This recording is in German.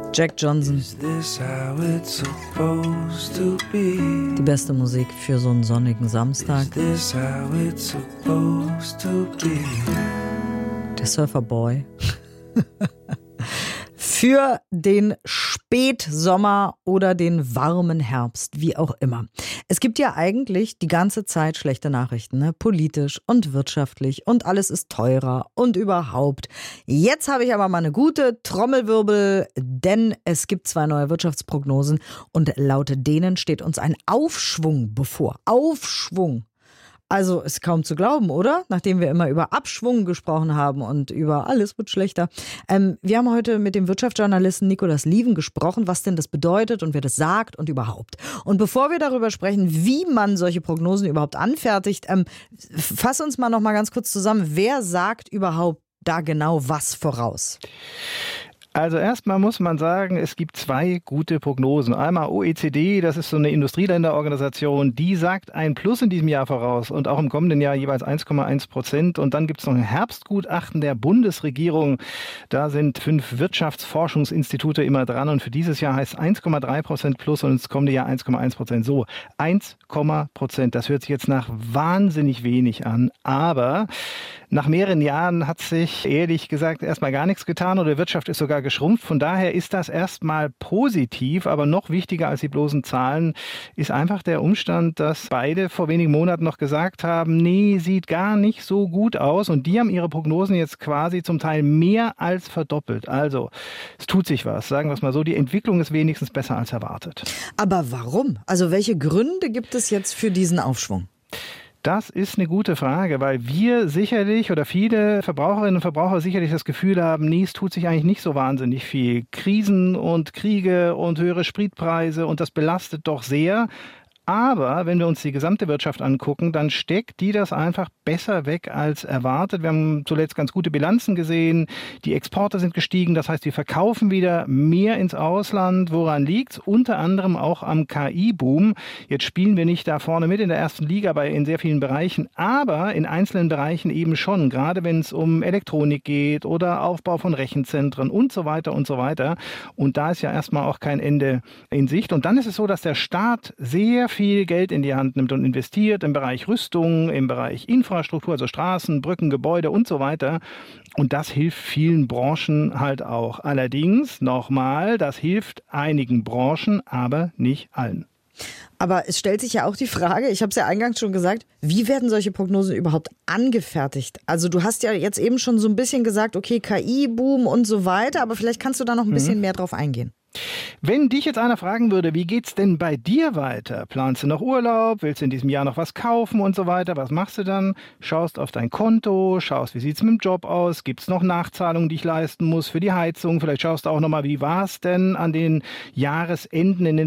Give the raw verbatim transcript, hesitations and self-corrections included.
Jack Johnson. Die beste Musik für so einen sonnigen Samstag. Der Surferboy. Für den Spätsommer oder den warmen Herbst, wie auch immer. Es gibt ja eigentlich die ganze Zeit schlechte Nachrichten, ne? Politisch und wirtschaftlich und alles ist teurer und überhaupt. Jetzt habe ich aber mal eine gute Trommelwirbel, denn es gibt zwei neue Wirtschaftsprognosen und laut denen steht uns ein Aufschwung bevor. Aufschwung. Also ist kaum zu glauben, oder? Nachdem wir immer über Abschwung gesprochen haben und über alles wird schlechter. Ähm, wir haben heute mit dem Wirtschaftsjournalisten Nikolaus Lieven gesprochen, was denn das bedeutet und wer das sagt und überhaupt. Und bevor wir darüber sprechen, wie man solche Prognosen überhaupt anfertigt, ähm, fass uns mal noch mal ganz kurz zusammen. Wer sagt überhaupt da genau was voraus? Also erstmal muss man sagen, es gibt zwei gute Prognosen. Einmal O E C D, das ist so eine Industrieländerorganisation, die sagt ein Plus in diesem Jahr voraus und auch im kommenden Jahr jeweils eins Komma eins Prozent. Und dann gibt es noch ein Herbstgutachten der Bundesregierung. Da sind fünf Wirtschaftsforschungsinstitute immer dran und für dieses Jahr heißt es eins Komma drei Prozent plus und ins kommende Jahr eins Komma eins Prozent. So, eins Prozent, das hört sich jetzt nach wahnsinnig wenig an, aber nach mehreren Jahren hat sich ehrlich gesagt erstmal gar nichts getan oder die Wirtschaft ist sogar geschrumpft. Von daher ist das erstmal positiv, aber noch wichtiger als die bloßen Zahlen ist einfach der Umstand, dass beide vor wenigen Monaten noch gesagt haben, nee, sieht gar nicht so gut aus und die haben ihre Prognosen jetzt quasi zum Teil mehr als verdoppelt. Also es tut sich was, sagen wir es mal so, die Entwicklung ist wenigstens besser als erwartet. Aber warum? Also welche Gründe gibt es jetzt für diesen Aufschwung? Das ist eine gute Frage, weil wir sicherlich oder viele Verbraucherinnen und Verbraucher sicherlich das Gefühl haben, nee, es tut sich eigentlich nicht so wahnsinnig viel. Krisen und Kriege und höhere Spritpreise und das belastet doch sehr. Aber wenn wir uns die gesamte Wirtschaft angucken, dann steckt die das einfach besser weg als erwartet. Wir haben zuletzt ganz gute Bilanzen gesehen. Die Exporte sind gestiegen. Das heißt, wir verkaufen wieder mehr ins Ausland. Woran liegt's? Unter anderem auch am K I-Boom. Jetzt spielen wir nicht da vorne mit in der ersten Liga, aber in sehr vielen Bereichen. Aber in einzelnen Bereichen eben schon. Gerade wenn es um Elektronik geht oder Aufbau von Rechenzentren und so weiter und so weiter. Und da ist ja erstmal auch kein Ende in Sicht. Und dann ist es so, dass der Staat sehr viel viel Geld in die Hand nimmt und investiert im Bereich Rüstung, im Bereich Infrastruktur, also Straßen, Brücken, Gebäude und so weiter. Und das hilft vielen Branchen halt auch. Allerdings, nochmal, das hilft einigen Branchen, aber nicht allen. Aber es stellt sich ja auch die Frage, ich habe es ja eingangs schon gesagt, wie werden solche Prognosen überhaupt angefertigt? Also du hast ja jetzt eben schon so ein bisschen gesagt, okay, K I-Boom und so weiter, aber vielleicht kannst du da noch ein bisschen mhm. mehr drauf eingehen. Wenn dich jetzt einer fragen würde, wie geht's denn bei dir weiter? Planst du noch Urlaub? Willst du in diesem Jahr noch was kaufen und so weiter? Was machst du dann? Schaust auf dein Konto, schaust, wie sieht's mit dem Job aus? Gibt's noch Nachzahlungen, die ich leisten muss für die Heizung? Vielleicht schaust du auch nochmal, wie war's denn an den Jahresenden in den